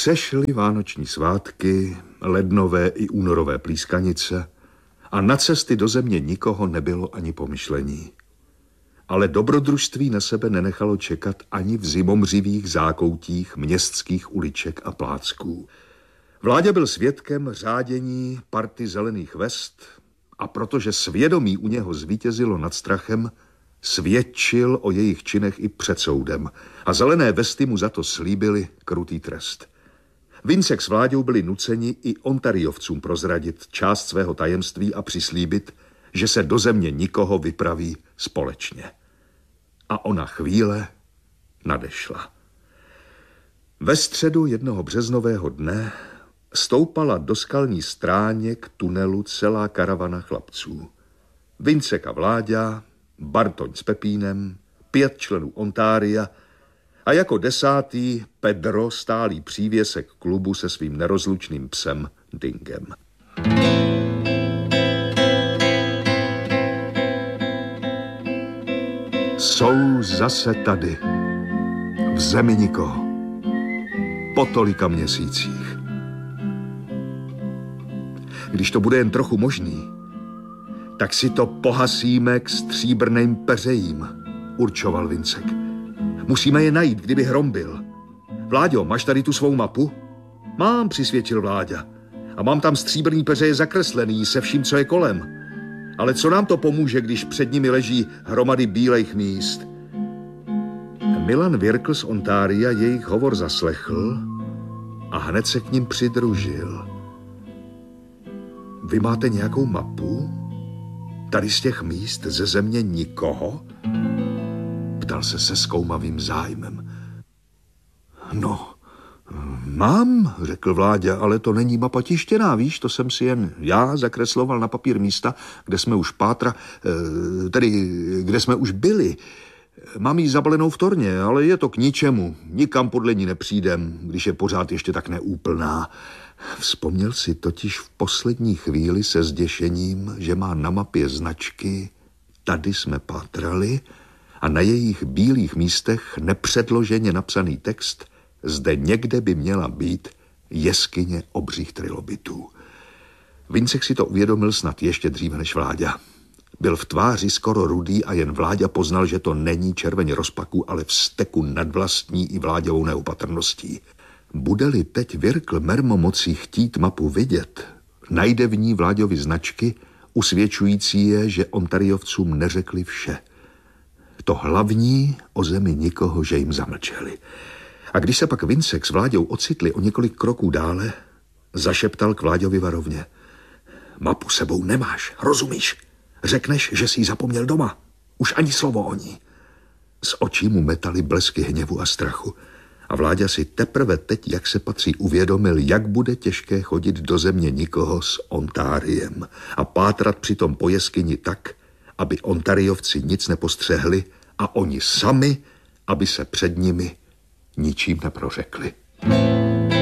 Přešly vánoční svátky, lednové i únorové plískanice a na cesty do země nikoho nebylo ani pomyšlení. Ale dobrodružství na sebe nenechalo čekat ani v zimomřivých zákoutích městských uliček a plácků. Vláďa byl svědkem řádění party zelených vest a protože svědomí u něho zvítězilo nad strachem, svědčil o jejich činech i před soudem a zelené vesty mu za to slíbily krutý trest. Vincek s Vláďou byli nuceni i Ontariovcům prozradit část svého tajemství a přislíbit, že se do země nikoho vypraví společně. A ona chvíle nadešla. Ve středu jednoho březnového dne stoupala do skalní stráně k tunelu celá karavana chlapců. Vincek a Vláďa, Bartoň s Pepínem, 5 členů Ontária a jako 10. Pedro, stálý přívěsek klubu se svým nerozlučným psem Dingem. Jsou zase tady, v zemi nikoho, po tolika měsících. Když to bude jen trochu možný, tak si to pohasíme k stříbrným peřejím, určoval Vincek. Musíme je najít, kdyby hrom byl. Vláďo, máš tady tu svou mapu? Mám, přisvědčil Vláďa. A mám tam stříbrný peřeje zakreslený se vším, co je kolem. Ale co nám to pomůže, když před nimi leží hromady bílejch míst? Milan Virkl z Ontária jejich hovor zaslechl a hned se k ním přidružil. Vy máte nějakou mapu? Tady z těch míst ze země nikoho? Ptal se zkoumavým zájmem. No, mám, řekl Vláďa, ale to není mapa tištěná, víš, to jsem si jen já zakresloval na papír místa, kde jsme už kde jsme už byli. Mám ji zabalenou v torně, ale je to k ničemu. Nikam podle ní nepřijdem, když je pořád ještě tak neúplná. Vzpomněl si totiž v poslední chvíli se zděšením, že má na mapě značky Tady jsme pátrali a na jejich bílých místech nepředloženě napsaný text Zde někde by měla být jeskyně obřích trilobitů. Vincek si to uvědomil snad ještě dříve než Vláďa. Byl v tváři skoro rudý a jen Vláďa poznal, že to není červeň rozpaku, ale vzteku nad vlastní i Vláďovou neopatrností. Bude-li teď Virkl mermo moci chtít mapu vidět, najde v ní Vláďovi značky, usvědčující je, že Ontariovcům neřekli vše. To hlavní o zemi nikoho, že jim zamlčeli. A když se pak Vincek s Vláďou ocitli o několik kroků dále, zašeptal k Vláďovi varovně. Mapu sebou nemáš, rozumíš? Řekneš, že jsi ji zapomněl doma. Už ani slovo o ní. Z očí mu metaly blesky hněvu a strachu. A Vláďa si teprve teď, jak se patří, uvědomil, jak bude těžké chodit do země nikoho s Ontáriem a pátrat přitom po jeskyni tak, aby Ontariovci nic nepostřehli a oni sami, aby se před nimi ničím neprořekli.